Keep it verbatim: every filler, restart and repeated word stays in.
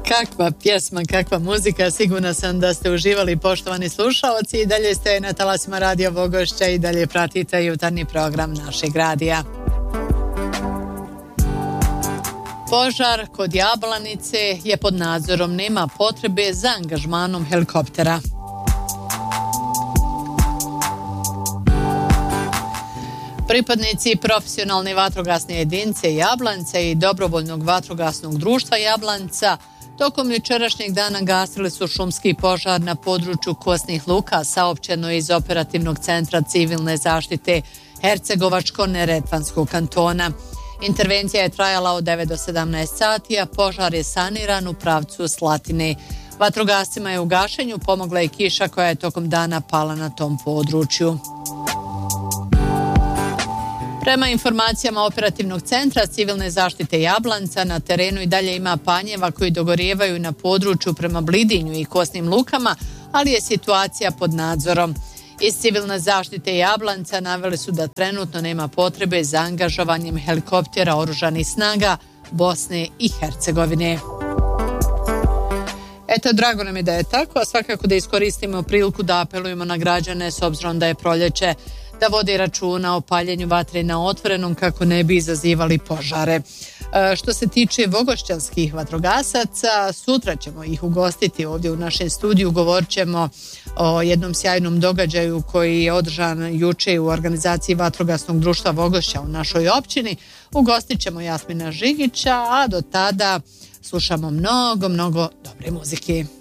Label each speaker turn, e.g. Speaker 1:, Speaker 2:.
Speaker 1: Kakva pjesma, kakva muzika, sigurna sam da ste uživali, poštovani slušalci, i dalje ste na talasima Radio Vogošća i dalje pratite jutarnji program našeg radija. Požar kod Jablanice je pod nadzorom, nema potrebe za angažmanom helikoptera. Pripadnici profesionalne vatrogasne jedinice Jablanca i dobrovoljnog vatrogasnog društva Jablanca tokom jučerašnjeg dana gasili su šumski požar na području Kosnih Luka, saopćeno iz operativnog centra civilne zaštite Hercegovačko-neretvanskog kantona. Intervencija je trajala od devet do sedamnaest sati, a požar je saniran u pravcu Slatine. Vatrogascima je u gašenju pomogla i kiša koja je tokom dana pala na tom području. Prema informacijama operativnog centra civilne zaštite Jablanca, na terenu i dalje ima panjeva koji dogorijevaju na području prema Blidinju i Kosnim Lukama, ali je situacija pod nadzorom. Iz civilne zaštite Jablanca naveli su da trenutno nema potrebe za angažovanjem helikoptera oružanih snaga Bosne i Hercegovine. Eto, drago nam je da je tako, a svakako da iskoristimo priliku da apelujemo na građane, s obzirom da je proljeće, da vode računa o paljenju vatre na otvorenom kako ne bi izazivali požare. E, što se tiče vogošćanskih vatrogasaca, sutra ćemo ih ugostiti ovdje u našem studiju. Govorit ćemo o jednom sjajnom događaju koji je održan juče u organizaciji Vatrogasnog društva Vogošća u našoj općini. Ugostit ćemo Jasmina Žigića, a do tada slušamo mnogo, mnogo dobre muzike.